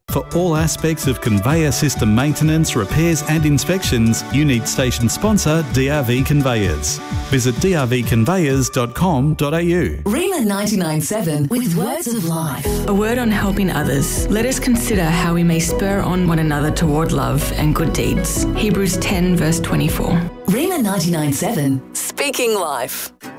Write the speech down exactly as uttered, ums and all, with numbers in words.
For all aspects of conveyor system maintenance, repairs and inspections, you need station sponsor D R V Conveyors. Visit d r v conveyors dot com dot a u. Rima ninety-nine point seven with Words of Life. A word on helping others. Let us consider how we may spur on one another toward love and good deeds. Hebrews ten verse twenty-four. Rima ninety-nine point seven, Speaking Life.